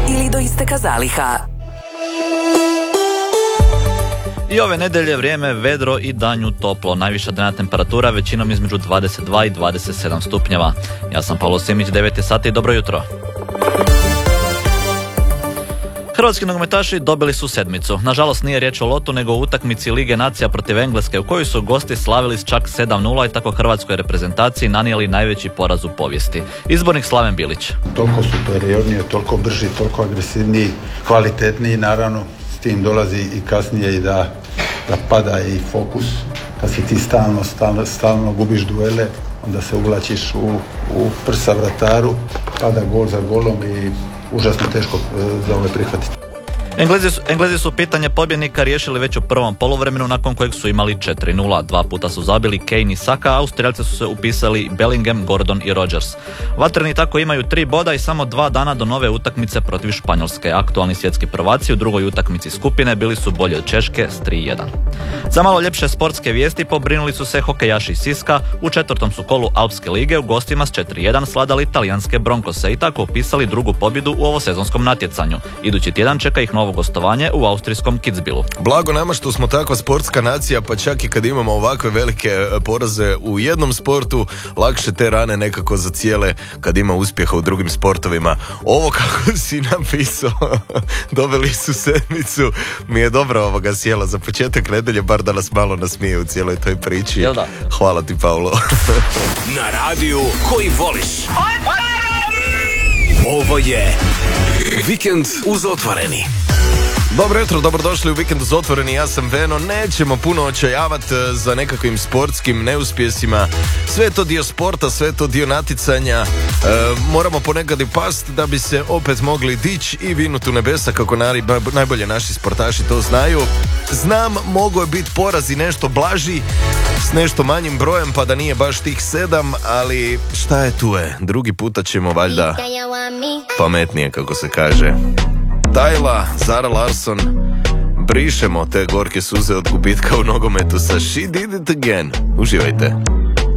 ili do isteka zaliha. I ove nedelje vrijeme vedro i danju toplo. Najviša dnevna temperatura većinom između 22 i 27 stupnjeva. Ja sam Pavlo Simić, 9 je sati i dobro jutro. Hrvatski nogometaši dobili su sedmicu. Nažalost nije riječ o lotu nego o utakmici Lige nacija protiv Engleske u kojoj su gosti slavili s čak 7-0 i tako hrvatskoj reprezentaciji nanijeli najveći poraz u povijesti. Izbornik Slaven Bilić. Toliko superiorniji, toliko brži, toliko agresivniji, kvalitetniji, naravno s tim dolazi i kasnije i da pada i fokus. Kad si ti stalno gubiš duele, onda se uvlačiš u prsa vrataru, pada gol za golom i užasno teško za ove prihvatiti. Englezi su pitanje pobjednika riješili već u prvom poluvremenu nakon kojeg su imali 4-0. Dva puta su zabili Kane i Saka, a Austrijalci su se upisali Bellingham, Gordon i Rodgers. Vatreni tako imaju 3 boda i samo 2 dana do nove utakmice protiv Španjolske. Aktualni svjetski prvaci u drugoj utakmici skupine bili su bolji od Češke s 3-1. Za malo ljepše sportske vijesti pobrinuli su se hokejaši iz Siska. U 4. su kolu Alpske lige u gostima s 4-1 sladali talijanske Broncose i tako upisali drugu pobjedu u ovosezonskom natjecanju. Idući tjedan čeka ih novo gostovanje u austrijskom Kitzbühelu. Blago nama što smo takva sportska nacija, pa čak i kad imamo ovakve velike poraze u jednom sportu, lakše te rane nekako zacijele kad ima uspjeha u drugim sportovima. Ovo kako si napisao, dobili su sedmicu, mi je dobro sjela za početak nedelje, bar da nas malo nasmije u cijeloj toj priči. Jel da? Hvala ti, Paulo. Na radiju koji voliš. Ovo je Vikend uz Otvoreni. Dobro jutro, dobrodošli u Vikend uz Otvoreni, ja sam Veno. Nećemo puno očajavati za nekakvim sportskim neuspjesima. Sve je to dio sporta, sve je to dio naticanja. Moramo ponekad i past da bi se opet mogli dići i vinuti u nebesa kako najbolje naši sportaši to znaju. Znam, mogo je biti poraz i nešto blaži s nešto manjim brojem pa da nije baš tih 7, ali šta je tu je. Drugi puta ćemo valjda pametnije, kako se kaže. Tyla, Zara Larsson, brišemo te gorke suze od gubitka u nogometu sa She Did It Again. Uživajte.